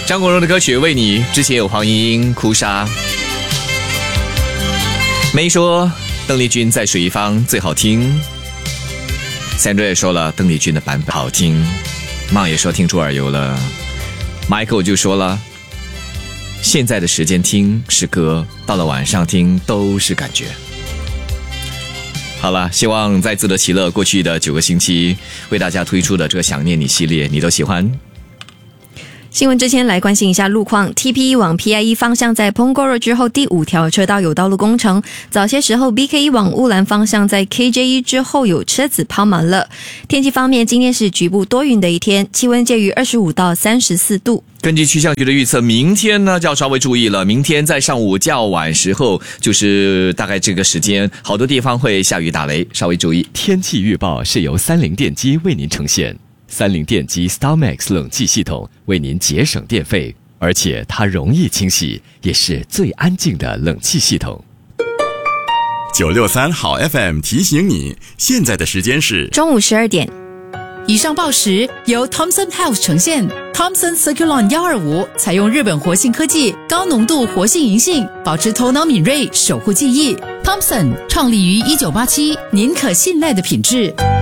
张国荣的歌曲《为你》，之前有黄莺莺、哭砂。梅说邓丽君在水一方最好听，Sandra 也说了邓丽君的版本好听，梦也说听出耳油了， Michael 就说了现在的时间听是歌，到了晚上听都是感觉。好了，希望在自得其乐过去的9个星期为大家推出的这个想念你系列你都喜欢。 新闻之前来关心一下路况。 TP1 往 PIE 方向在 Punggol 之后第5条车道有道路工程，早些时候 BK1 往乌兰方向在 KJ1 之后有车子抛锚了。天气方面，今天是局部多云的一天，气温介于25到34度。 根据气象局的预测，明天呢就要稍微注意了，明天在上午较晚时候，就是大概这个时间，好多地方会下雨打雷，稍微注意。 天气预报是由三菱电机为您呈现，三菱电机 StarMax 冷气系统为您节省电费，而且它容易清洗，也是最安静的冷气系统。 963好 FM 提醒你，现在的时间是中午12点。 以上报时由 Thomson Health 呈现。 Thomson Circulon 125采用日本活性科技，高浓度活性银杏，保持头脑敏锐，守护记忆。Thomson 创立于1987，您可信赖的品质。